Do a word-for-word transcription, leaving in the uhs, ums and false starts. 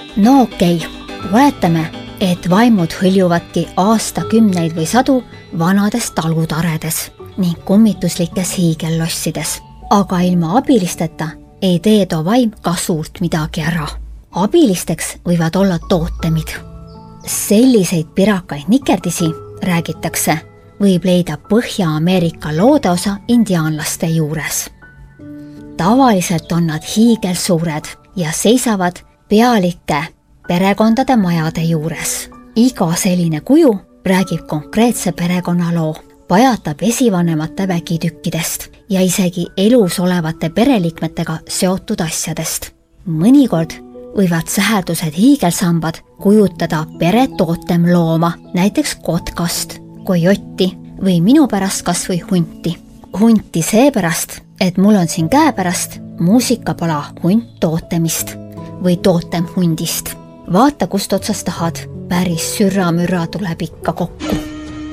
No okei, okay. Oletame, et vaimud hõljuvadki aastakümneid või sadu vanades talutaredes ning kummituslikes hiigellossides. Aga ilma abilisteta ei tee too vaim ka suurt midagi ära. Abilisteks võivad olla tootemid. Selliseid pirakaid nikerdisi, räägitakse, võib leida Põhja-Ameerika loodeosa indiaanlaste juures. Tavaliselt on nad hiigelsuured ja seisavad pealike perekondade majade juures. Iga selline kuju räägib konkreetse perekonnaloo, pajatab esivanemate vägitükkidest ja isegi elus olevate pereliikmetega seotud asjadest. Mõnikord võivad säherdused hiigelsambad kujutada pere tootemlooma, näiteks kotkast, kojotti või minu pärast kas või hunti. Hunti seepärast, et mul on siin käepärast muusikapala Hunt tootemist või tootem hundist. Vaata, kust otsast tahad, päris sürramürra tuleb ikka kokku.